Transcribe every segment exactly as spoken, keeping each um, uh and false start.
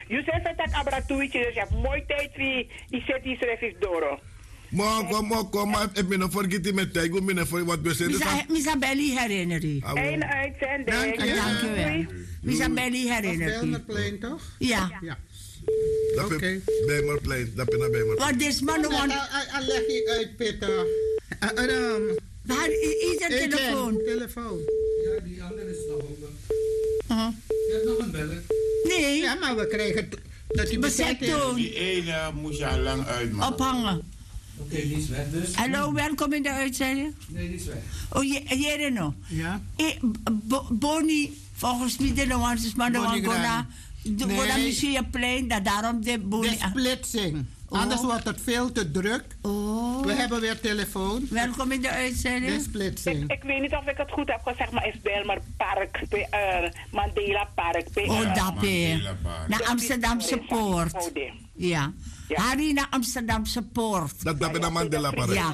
Je zegt dat abratuitje, dus je hebt mooi tijd wie die zet die schrijf is door. Maar kom, maar kom, maar ik ben nog vergeten met tijd. Ik ben voor wat we zeggen. Misabelli herinner u. Eén uitzending. Dank u wel. Misabelli herinner u. Bijlmerplein, toch? Ja. Ja. Oké. Bijlmerplein, dat ben ik Bijlmerplein. Wat is man? Al leg je uit, Peter. Waar is een telefoon? Telefoon. Ja, die andere is nog open. Uh-huh. Je hebt nog een beller. Nee. Ja, maar we krijgen dat die bezet is. Die ene moest je al lang uitmaken. Ophangen. Oké, okay, die is weg dus. Hallo, welkom in de uitzending. Nee, die is weg. Oh, jij nog? Ja. Boni, volgens mij de nuance is maar de Wangona. De Museumplein, dat daarom de Boni. De splitsing. Oh. Anders wordt het veel te druk. Oh. We hebben weer telefoon. Welkom in de uitzending. De splitsing. Ik, ik weet niet of ik het goed heb gezegd, maar is Bijlmer Park, uh, Mandela Park. Uh, oh, dat is. Naar Amsterdamse Poort. Ja. Ja. Harry naar Amsterdamse Poort. Dat dat bij Mandela Park. Ja.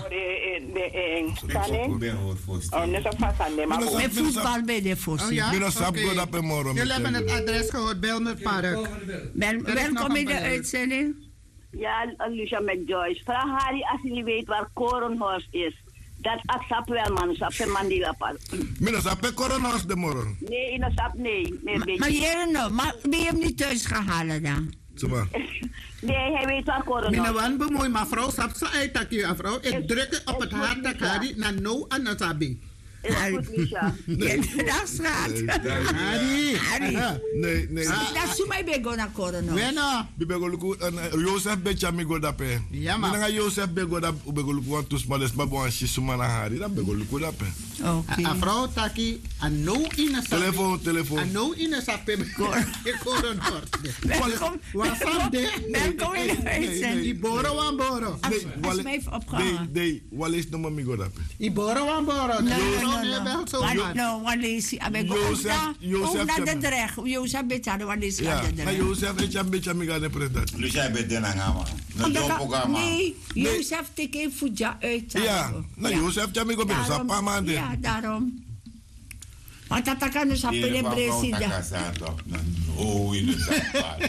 Met voetbal bij de voorzien. Jullie hebben het adres gehoord, Bijlmer Park. Welkom in de uitzending. Ja, Lucia met Joyce. Vraag Harry als hij niet weet waar Korenhorst is. Dat accept wel, man. Dat is Mandela Park. Mina, sap Korenhorst de morgen? Nee, in de sap, nee. nee maar maar jij nou, maar ben je hem niet thuis gehaald dan? Zuma. Nee, hij weet waar Korenhorst is. Mina, wan bemoei, maar vrouw, sap ze uit, dat je vrouw. Ik druk op het hart dat Harry naar no en naar Sabi. Is goed, Lucia? Dat straat. Harry. Harry. Nee, nee. Dat is mij bij go naar Korenhorst. Wena. Bibego luku Joseph Benjamin dape. Ja, maar. Mina Joseph bego da bego luku want to small maar bon si suma na Harry, dat bego luku dape. Oké. A vrouw taki a no in a telefoon, telefoon. A no in a sape. Korenhorst. Welkom. Wasam de. Welkom in de uitzending. Iboro wan boro. Als mij even opgehangen. Nee, nee, wat is nog maar migo dape? Iboro wan boro. No, wat is hij? Jozef, Jozef naar de dreig. Jozef beetje wat is hij aan de dreig? Ja, Jozef beetje een beetje miga de president. Lucia bij den angama. Na jong programma. Nee, Jozef teke fuja uit. Ja, na Jozef jamigo ben sa pa man. Ja, daarom. Want dat kan dus op de president. No in de sapade.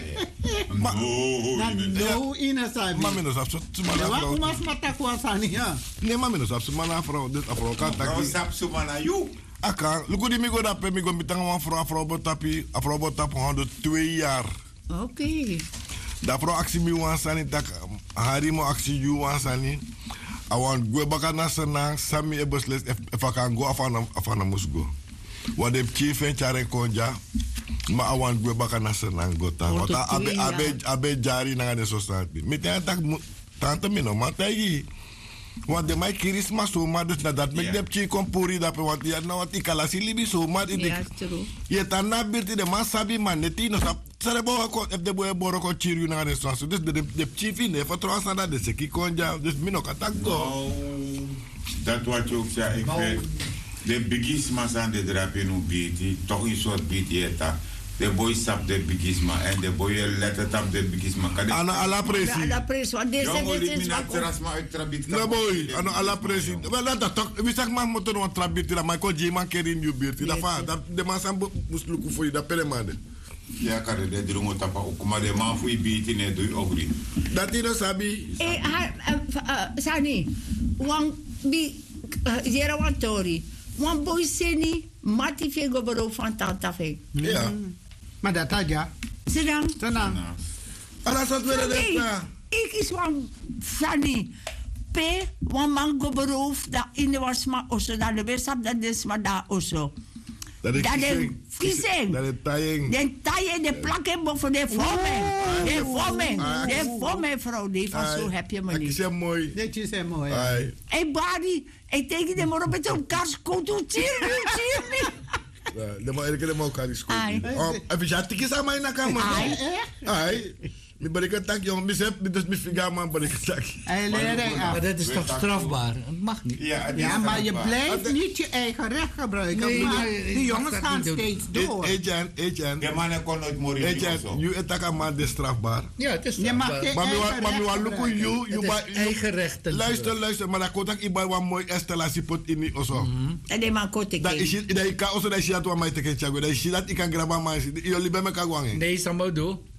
No in a sape. Maar menos af zo. Maar hoe mas matakwa sani ja? Nee, maar menos af zo man afro, dit afro kan tak. Sap so man you. Aka, luku di migo dape migo mitang wan afro afro botapi, afro botap honderd twee jaar. Oké. Da afro aksi mi wan sani tak hari mo aksi ju wan sani. Awan gwe baka na senang sami e bosles e fakan go afana afana musgo. Wat de chief en chare konja. Ma awan gwe baka na senang gota. Want abe abe abe jari na de society. Meteen tak tante mino matagi. Want de mij kirisma zomaar dus nadat met de pchi kompuri dat want ja nou wat ik ala silibi zomaar in de je tanda birti de masabi man neti no sap sare bo ko f de boy boro ko chiru na restaurant dus de de pchi fine fa trois cents de seki konja dus mino katak go dat wat je ook zei ik weet de bigisma aan de drape no biti toch een soort biti eta de boy sap de bigisma en de boy letter tap de bigisma kade ana ala presi ala presi want deze is wat terasma uit trabit no boy ana ala presi wel dat toch we zeg maar moet no trabit la maar ko jima kerin you birti da fa da de man sam musluku foi da peremande ja kade de drungo tapa kuma de man foi biti ne do ogri dat ino sabi eh sani wan bi jera wan tori wan boy seni mati fego bero van tanta fe ja. Maar dat had ja. Sedang. Sedang. Alles wat we dat. Ik is wan sani. P wan mango beroof da in de wasma oso da de besap da desma da oso. Dat is kissing. Dat is tying. De tying, de plakken boven de vormen. De vormen. De vormen, vrouw. Die van zo heb je me niet. Dat is mooi. Dat is mooi. Hé, Barry. Ik teken de maar op het op kars. Komt u tien, tien. De maar ik heb ook al eens goed. Even ja, tikjes aan mij naar kamer. Ai. Mi balik een tak, jongen. Mis heb, dus mi figa man balik een tak. Maar dat is toch strafbaar? Dat mag niet. Ja, ja maar je blijft niet je eigen recht gebruiken. Nee, maar nee, de jongens gaan steeds door. Etienne, Etienne. De mannen kon nooit moren. Etienne, je etak aan man is strafbaar. Ja, het is strafbaar. Je mag je maar mi wa luku you, you ba eigen rechten. Luister, luister, maar dat kon ik ibai wan mooi installatie pot in die oso. En die man kon ik. Dat is dat ik kan also dat je dat wat mij te kijken. Dat is dat ik kan grabberen maar jullie bij me kan gaan. Nee, Sambo doe.